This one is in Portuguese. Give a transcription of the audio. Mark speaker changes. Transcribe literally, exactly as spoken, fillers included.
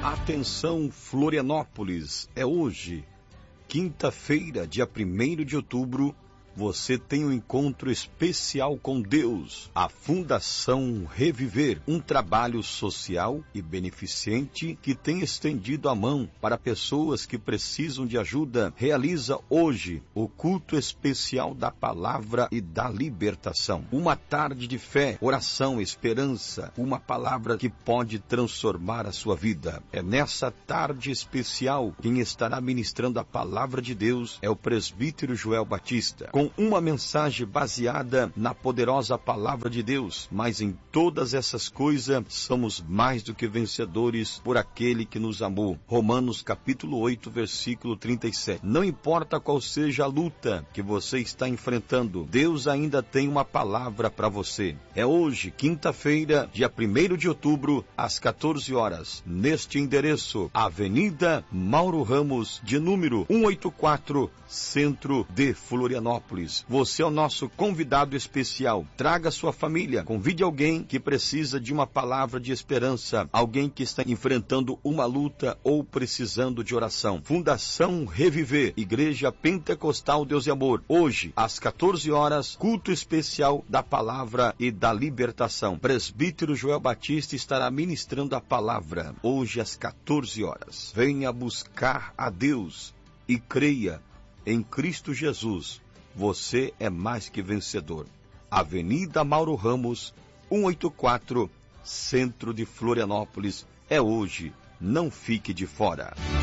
Speaker 1: Atenção Florianópolis, é hoje, quinta-feira, dia primeiro de outubro, você tem um encontro especial com Deus. A Fundação Reviver, um trabalho social e beneficente que tem estendido a mão para pessoas que precisam de ajuda, realiza hoje o culto especial da palavra e da libertação. Uma tarde de fé, oração, esperança, uma palavra que pode transformar a sua vida. É nessa tarde especial, quem estará ministrando a palavra de Deus é o presbítero Joel Batista, com uma mensagem baseada na poderosa palavra de Deus. Mas em todas essas coisas somos mais do que vencedores por aquele que nos amou. Romanos capítulo oito, versículo trinta e sete. Não importa qual seja a luta que você está enfrentando, Deus ainda tem uma palavra para você. É hoje, quinta-feira, dia primeiro de outubro, às quatorze horas, neste endereço, Avenida Mauro Ramos, de número cento e oitenta e quatro, Centro de Florianópolis. Você é o nosso convidado especial. Traga sua família, convide alguém que precisa de uma palavra de esperança, alguém que está enfrentando uma luta ou precisando de oração. Fundação Reviver, Igreja Pentecostal Deus e Amor. Hoje, às quatorze horas, culto especial da palavra e da libertação. Presbítero Joel Batista estará ministrando a palavra, hoje às quatorze horas. Venha buscar a Deus e creia em Cristo Jesus. Você é mais que vencedor. Avenida Mauro Ramos, cento e oitenta e quatro, Centro de Florianópolis. É hoje. Não fique de fora.